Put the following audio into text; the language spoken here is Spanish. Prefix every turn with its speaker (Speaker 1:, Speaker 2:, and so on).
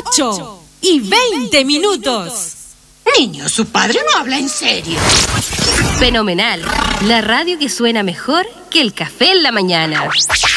Speaker 1: 8:20.
Speaker 2: Niño, su padre no habla en serio.
Speaker 3: Fenomenal. La radio que suena mejor que el café en la mañana.